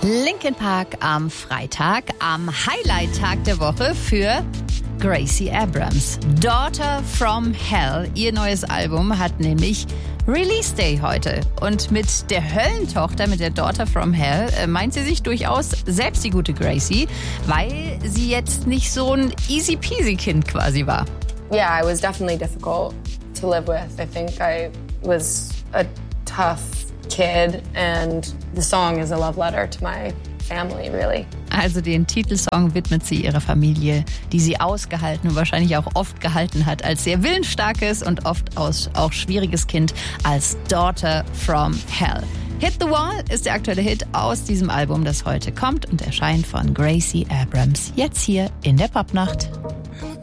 Linkin Park am Freitag, am Highlight-Tag der Woche für Gracie Abrams. Daughter from Hell, ihr neues Album, hat nämlich Release Day heute. Und mit der Höllentochter, mit der Daughter from Hell, meint sie sich durchaus selbst die gute Gracie, weil sie jetzt nicht so ein easy-peasy-Kind quasi war. Yeah, it was definitely difficult to live with. I think I was a tough kid, and the song is a love letter to my family, really. Also den Titelsong widmet sie ihrer Familie, die sie ausgehalten und wahrscheinlich auch oft gehalten hat als sehr willensstarkes und oft auch schwieriges Kind, als Daughter from Hell. Hit the Wall ist der aktuelle Hit aus diesem Album, das heute kommt und erscheint von Gracie Abrams. Jetzt hier in der Popnacht.